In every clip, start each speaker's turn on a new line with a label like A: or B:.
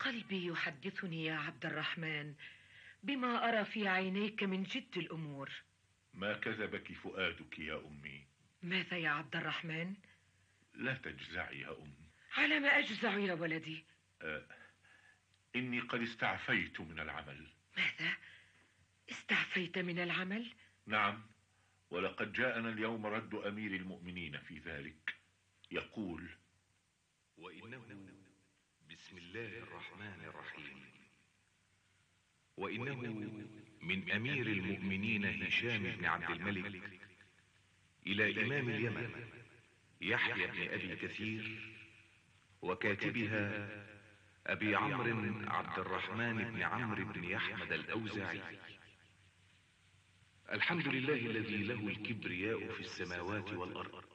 A: قلبي يحدثني يا عبد الرحمن بما أرى في عينيك من جد الأمور.
B: ما كذبك فؤادك يا أمي.
A: ماذا يا عبد الرحمن؟
B: لا تجزعي يا أم.
A: على ما أجزع يا ولدي؟
B: إني قد استعفيت من العمل.
A: ماذا؟ استعفيت من العمل؟
B: نعم، ولقد جاءنا اليوم رد أمير المؤمنين في ذلك. يقول:
C: وإنه بسم الله الرحمن الرحيم، وإنه من أمير المؤمنين هشام بن عبد الملك إلى إمام اليمن يحيى بن أبي كثير وكاتبها أبي عمرو عبد الرحمن بن عمرو بن يحمد الأوزاعي. الحمد لله الذي له الكبرياء في السماوات والأرض،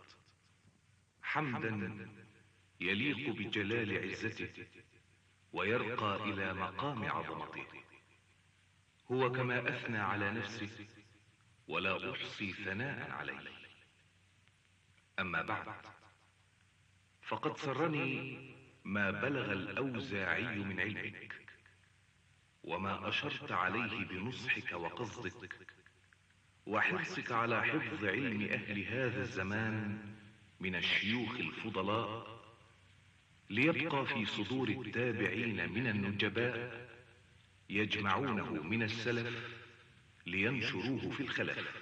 C: حمدا يليق بجلال عزته ويرقى إلى مقام عظمته. هو كما أثنى على نفسه ولا أحصي ثناء عليه. أما بعد، فقد سرني ما بلغ الأوزاعي من علمك وما أشرت عليه بنصحك وقصدك وحرصك على حفظ علم أهل هذا الزمان من الشيوخ الفضلاء، ليبقى في صدور التابعين من النجباء يجمعونه من السلف لينشروه في الخلف.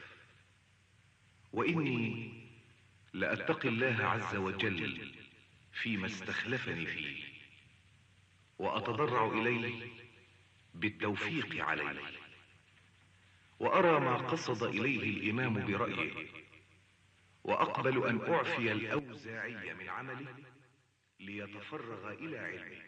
C: وإني لأتقي الله عز وجل فيما استخلفني فيه، وأتضرع إليه بالتوفيق عليه، وأرى ما قصد إليه الإمام برأيه، وأقبل أن أعفي الأوزاعي من عمله ليتفرغ إلى علمه،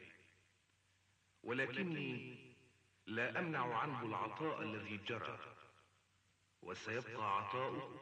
C: ولكني لا أمنع عنه العطاء الذي جرى، وسيبقى عطاؤه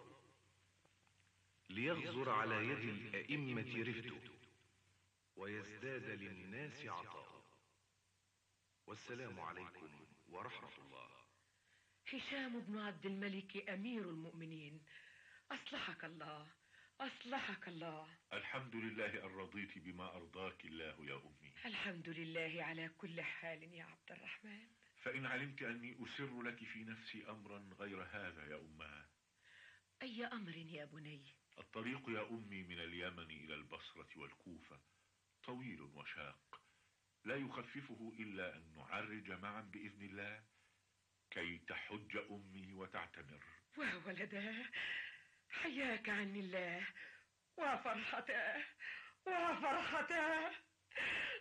C: ليغزر على يد الأئمة رفده ويزداد للناس عطاؤه. والسلام عليكم ورحمة الله.
A: هشام بن عبد الملك أمير المؤمنين، أصلحك الله، أصلحك الله.
B: الحمد لله أن رضيت بما أرضاك الله يا أمي.
A: الحمد لله على كل حال يا عبد الرحمن.
B: فإن علمت أني أسر لك في نفسي أمرا غير هذا يا أماه.
A: أي أمر يا بني؟
B: الطريق يا أمي من اليمن إلى البصرة والكوفة طويل وشاق، لا يخففه إلا أن نعرج معا بإذن الله كي تحج أمي وتعتمر.
A: وولداه، حياك عني الله، وفرحتاه وفرحتاه.